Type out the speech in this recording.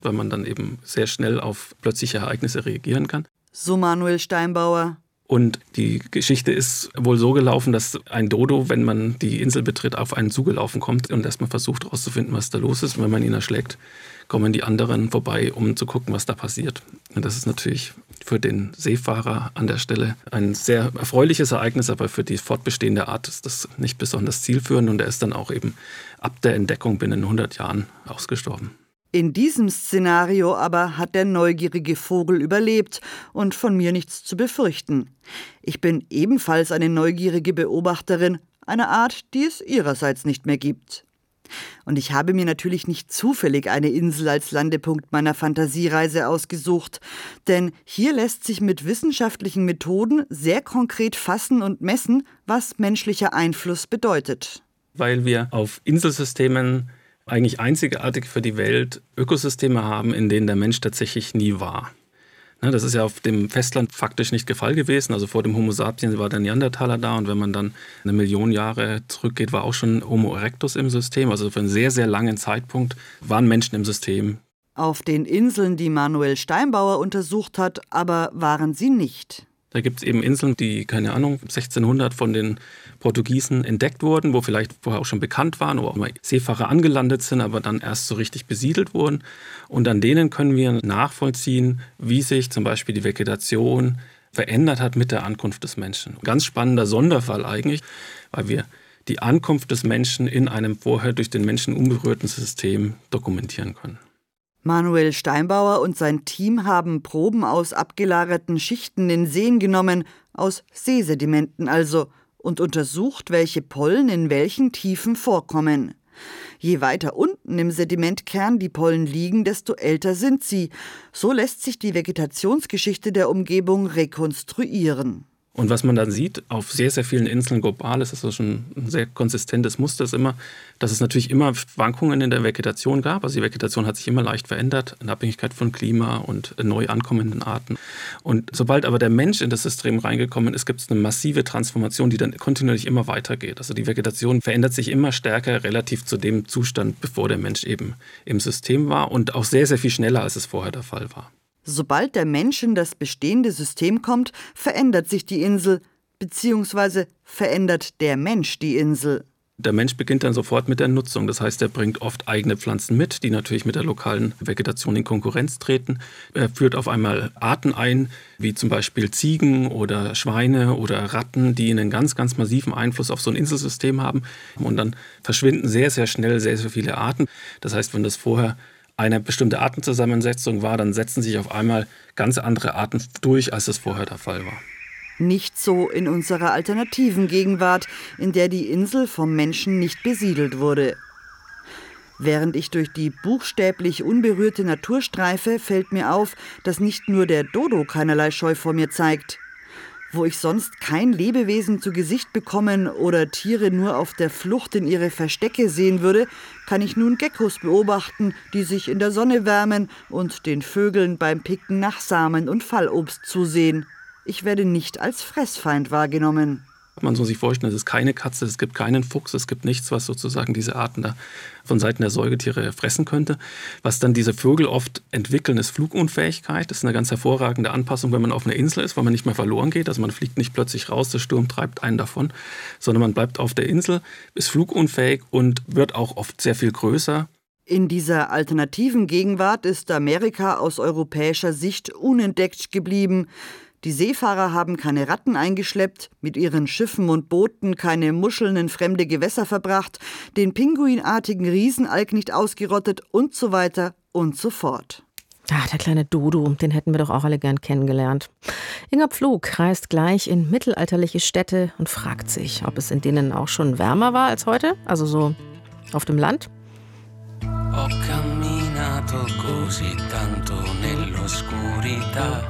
weil man dann eben sehr schnell auf plötzliche Ereignisse reagieren kann. So Manuel Steinbauer. Und die Geschichte ist wohl so gelaufen, dass ein Dodo, wenn man die Insel betritt, auf einen zugelaufen kommt und erstmal versucht herauszufinden, was da los ist. Und wenn man ihn erschlägt, kommen die anderen vorbei, um zu gucken, was da passiert. Und das ist natürlich für den Seefahrer an der Stelle ein sehr erfreuliches Ereignis, aber für die fortbestehende Art ist das nicht besonders zielführend. Und er ist dann auch eben ab der Entdeckung binnen 100 Jahren ausgestorben. In diesem Szenario aber hat der neugierige Vogel überlebt und von mir nichts zu befürchten. Ich bin ebenfalls eine neugierige Beobachterin, eine Art, die es ihrerseits nicht mehr gibt. Und ich habe mir natürlich nicht zufällig eine Insel als Landepunkt meiner Fantasiereise ausgesucht, denn hier lässt sich mit wissenschaftlichen Methoden sehr konkret fassen und messen, was menschlicher Einfluss bedeutet. Weil wir auf Inselsystemen eigentlich einzigartig für die Welt Ökosysteme haben, in denen der Mensch tatsächlich nie war. Das ist ja auf dem Festland faktisch nicht der Fall gewesen. Also vor dem Homo sapiens war der Neandertaler da und wenn man dann 1 Million Jahre zurückgeht, war auch schon Homo erectus im System. Also für einen sehr, sehr langen Zeitpunkt waren Menschen im System. Auf den Inseln, die Manuel Steinbauer untersucht hat, aber waren sie nicht. Da gibt es eben Inseln, die, 1600 von den Portugiesen entdeckt wurden, wo vielleicht vorher auch schon bekannt waren, wo auch mal Seefahrer angelandet sind, aber dann erst so richtig besiedelt wurden. Und an denen können wir nachvollziehen, wie sich zum Beispiel die Vegetation verändert hat mit der Ankunft des Menschen. Ein ganz spannender Sonderfall eigentlich, weil wir die Ankunft des Menschen in einem vorher durch den Menschen unberührten System dokumentieren können. Manuel Steinbauer und sein Team haben Proben aus abgelagerten Schichten in Seen genommen, aus Seesedimenten also, und untersucht, welche Pollen in welchen Tiefen vorkommen. Je weiter unten im Sedimentkern die Pollen liegen, desto älter sind sie. So lässt sich die Vegetationsgeschichte der Umgebung rekonstruieren. Und was man dann sieht, auf sehr, sehr vielen Inseln global, ist das schon ein sehr konsistentes Muster, ist immer, dass es natürlich immer Schwankungen in der Vegetation gab. Also die Vegetation hat sich immer leicht verändert, in Abhängigkeit von Klima und neu ankommenden Arten. Und sobald aber der Mensch in das System reingekommen ist, gibt es eine massive Transformation, die dann kontinuierlich immer weitergeht. Also die Vegetation verändert sich immer stärker relativ zu dem Zustand, bevor der Mensch eben im System war und auch sehr, sehr viel schneller, als es vorher der Fall war. Sobald der Mensch in das bestehende System kommt, verändert sich die Insel, beziehungsweise verändert der Mensch die Insel. Der Mensch beginnt dann sofort mit der Nutzung. Das heißt, er bringt oft eigene Pflanzen mit, die natürlich mit der lokalen Vegetation in Konkurrenz treten. Er führt auf einmal Arten ein, wie zum Beispiel Ziegen oder Schweine oder Ratten, die einen ganz, ganz massiven Einfluss auf so ein Inselsystem haben. Und dann verschwinden sehr, sehr schnell sehr, sehr viele Arten. Das heißt, wenn das vorher eine bestimmte Artenzusammensetzung war, dann setzen sich auf einmal ganz andere Arten durch, als das vorher der Fall war. Nicht so in unserer alternativen Gegenwart, in der die Insel vom Menschen nicht besiedelt wurde. Während ich durch die buchstäblich unberührte Natur streife, fällt mir auf, dass nicht nur der Dodo keinerlei Scheu vor mir zeigt. Wo ich sonst kein Lebewesen zu Gesicht bekommen oder Tiere nur auf der Flucht in ihre Verstecke sehen würde, kann ich nun Geckos beobachten, die sich in der Sonne wärmen und den Vögeln beim Picken nach Samen und Fallobst zusehen. Ich werde nicht als Fressfeind wahrgenommen. Man soll sich vorstellen, es ist keine Katze, es gibt keinen Fuchs, es gibt nichts, was sozusagen diese Arten da von Seiten der Säugetiere fressen könnte. Was dann diese Vögel oft entwickeln, ist Flugunfähigkeit. Das ist eine ganz hervorragende Anpassung, wenn man auf einer Insel ist, weil man nicht mehr verloren geht. Also man fliegt nicht plötzlich raus, der Sturm treibt einen davon, sondern man bleibt auf der Insel, ist flugunfähig und wird auch oft sehr viel größer. In dieser alternativen Gegenwart ist Amerika aus europäischer Sicht unentdeckt geblieben. Die Seefahrer haben keine Ratten eingeschleppt, mit ihren Schiffen und Booten keine Muscheln in fremde Gewässer verbracht, den pinguinartigen Riesenalk nicht ausgerottet und so weiter und so fort. Ach, der kleine Dodo, den hätten wir doch auch alle gern kennengelernt. Inga Pflug reist gleich in mittelalterliche Städte und fragt sich, ob es in denen auch schon wärmer war als heute, also so auf dem Land. Ho camminato così tanto nell'oscurità